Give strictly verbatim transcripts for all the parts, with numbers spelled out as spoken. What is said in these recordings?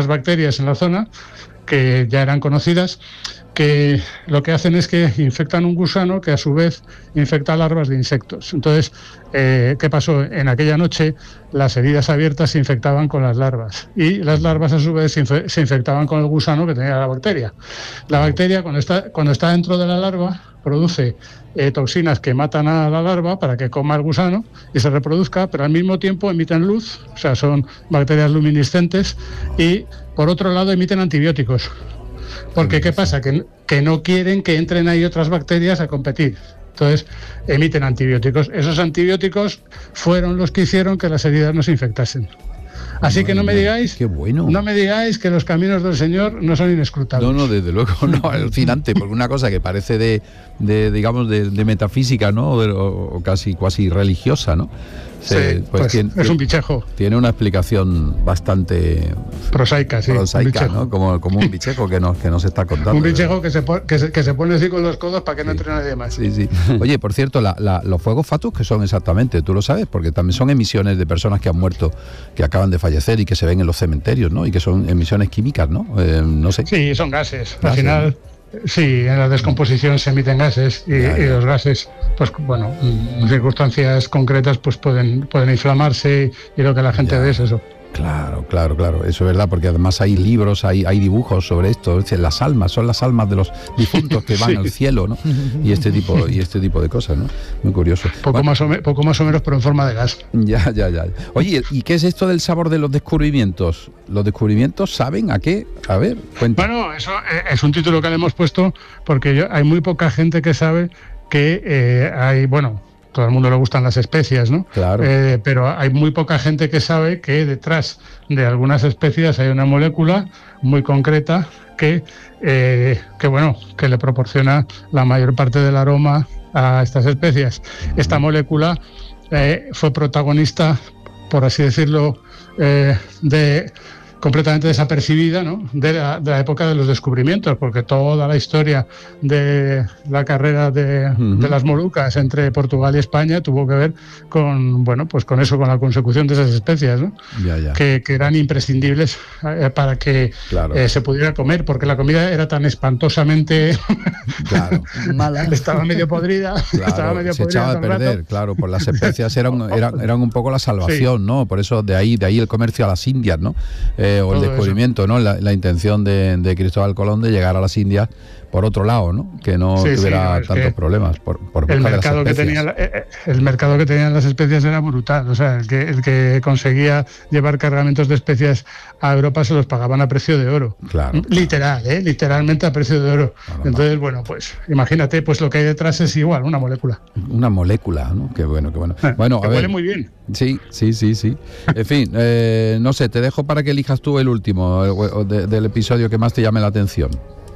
unas bacterias en la zona que ya eran conocidas, que lo que hacen es que infectan un gusano que a su vez infecta larvas de insectos. Entonces, eh, ¿qué pasó? En aquella noche las heridas abiertas se infectaban con las larvas y las larvas a su vez se, infe- se infectaban con el gusano que tenía la bacteria. La bacteria cuando está, cuando está dentro de la larva produce eh, toxinas que matan a la larva para que coma el gusano y se reproduzca, pero al mismo tiempo emiten luz, o sea, son bacterias luminiscentes, y por otro lado emiten antibióticos. Porque ¿qué pasa? Que, que no quieren que entren ahí otras bacterias a competir. Entonces emiten antibióticos. Esos antibióticos fueron los que hicieron que las heridas no se infectasen. Así que no me digáis, qué bueno. no me digáis que los caminos del Señor no son inescrutables. No, no, desde luego, no, alucinante, porque una cosa que parece de, de digamos, de, de metafísica, ¿no? O, de, o casi cuasi religiosa, ¿no? Se, sí, pues pues tiene, es un bichejo. Tiene una explicación bastante prosaica, sí. Prosaica, ¿no? Como, como un bichejo que nos, que nos está contando. Un bichejo que se, que, se, que se pone así con los codos para que sí. no entre nadie más. Sí, sí. Oye, por cierto, la, la, los fuegos fatus, ¿qué son exactamente? ¿Tú lo sabes? Porque también son emisiones de personas que han muerto, que acaban de fallecer y que se ven en los cementerios, ¿no? Y que son emisiones químicas, ¿no? Eh, no sé. Sí, son gases. Al final... ¿no? Sí, en la descomposición se emiten gases y, ya, ya. y los gases, pues bueno, en circunstancias concretas pues pueden, pueden inflamarse y lo que la gente ya. ve es eso. Claro, claro, claro, eso es verdad, porque además hay libros, hay, hay dibujos sobre esto, las almas, son las almas de los difuntos que van sí. al cielo, ¿no? Y este tipo, y este tipo de cosas, ¿no? Muy curioso. Poco, bueno, más o me, poco más o menos, pero en forma de gas. Ya, ya, ya. Oye, ¿y qué es esto del sabor de los descubrimientos? ¿Los descubrimientos saben a qué? A ver, cuenta. Bueno, eso es un título que le hemos puesto porque yo, hay muy poca gente que sabe que eh, hay, bueno... todo el mundo le gustan las especias, ¿no? Claro. Eh, pero hay muy poca gente que sabe que detrás de algunas especias hay una molécula muy concreta que, eh, que bueno, que le proporciona la mayor parte del aroma a estas especias. Uh-huh. Esta molécula eh, fue protagonista, por así decirlo, eh, de... completamente desapercibida, ¿no? de, la, de la época de los descubrimientos, porque toda la historia de la carrera de, uh-huh. de las Molucas entre Portugal y España tuvo que ver con, bueno, pues con eso, con la consecución de esas especias, ¿no? ya, ya. Que, que eran imprescindibles eh, para que claro. eh, se pudiera comer, porque la comida era tan espantosamente claro. mala, estaba medio podrida, claro, estaba medio se podrida echaba a perder, rato. claro, por las especias eran, eran, eran un poco la salvación, sí. ¿no? Por eso de ahí, de ahí el comercio a las Indias, ¿no? Eh, o el Todo descubrimiento, eso. ¿no? La, la intención de, de Cristóbal Colón de llegar a las Indias por otro lado, ¿no? Que no sí, tuviera sí, no, tantos problemas por, por el busca mercado de las que tenía la, el mercado que tenían las especias era brutal, o sea, el que, el que conseguía llevar cargamentos de especias a Europa se los pagaban a precio de oro. Claro. Literal, ¿eh? Literalmente a precio de oro. No, no, Entonces, no. bueno, pues imagínate, pues lo que hay detrás es igual, una molécula. Una molécula, ¿no? Qué bueno, qué bueno. Eh, bueno, que a ver. huele muy bien. Sí, sí, sí, sí. En fin, eh, no sé, te dejo para que elijas tú el último el, de, del episodio que más te llame la atención.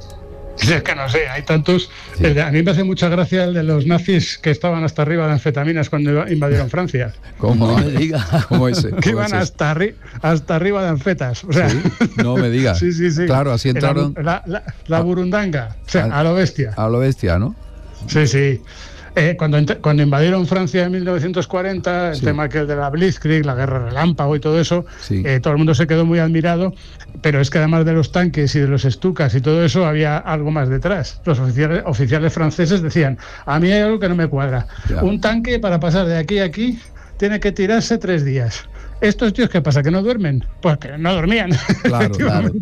Es que no sé, hay tantos. Sí. El de, a mí me hace mucha gracia el de los nazis que estaban hasta arriba de anfetaminas cuando invadieron Francia. ¿Cómo? No me digas. ¿Cómo es? Que iban hasta, arri hasta arriba de anfetas. O sea, ¿sí? No me digas. Sí, sí, sí. Claro, así entraron. La, la, la, la burundanga, o sea, a, a lo bestia. A lo bestia, ¿no? Sí, sí. Eh, cuando, cuando invadieron Francia en mil novecientos cuarenta, el sí. tema que el de la Blitzkrieg, la guerra relámpago y todo eso, sí. eh, todo el mundo se quedó muy admirado, pero es que además de los tanques y de los Stukas y todo eso, había algo más detrás. Los oficiales, oficiales franceses decían, a mí hay algo que no me cuadra. Ya. Un tanque para pasar de aquí a aquí tiene que tirarse tres días. ¿Estos tíos qué pasa? ¿Que no duermen? Pues que no dormían. Claro, claro.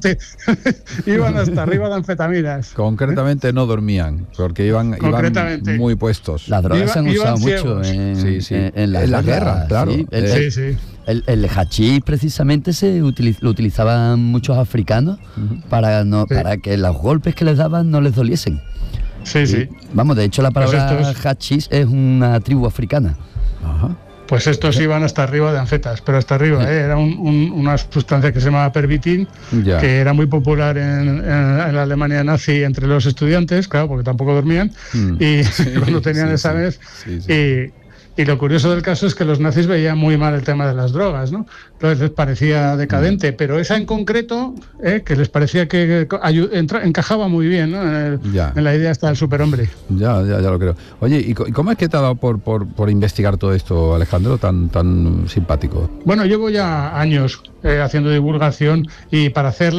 Iban hasta arriba de anfetaminas. Concretamente no dormían, porque iban, iban muy puestos. Las drogas Iba, se han usado mucho en, sí, sí. en, en, la, en la guerra, claro. Sí, el, sí, sí. El, el hachís precisamente se utiliz, lo utilizaban muchos africanos uh-huh. para, no, sí. para que los golpes que les daban no les doliesen. Sí, y, sí. Vamos, de hecho la palabra pues es... hachís es una tribu africana. Ajá. Pues estos iban hasta arriba de anfetas, pero hasta arriba, ¿eh? Era un, un, una sustancia que se llamaba pervitin, ya. que era muy popular en, en, en la Alemania nazi entre los estudiantes, claro, porque tampoco dormían, mm. y sí, cuando tenían sí, exámenes, sí. Sí, sí. y... Y lo curioso del caso es que los nazis veían muy mal el tema de las drogas, ¿no? Entonces les parecía decadente, pero esa en concreto, eh, que les parecía que entra, encajaba muy bien, ¿no? En, el, en la idea hasta del superhombre. Ya, ya, ya lo creo. Oye, ¿y cómo es que te ha dado por, por, por investigar todo esto, Alejandro, tan, tan simpático? Bueno, llevo ya años eh, haciendo divulgación y para hacer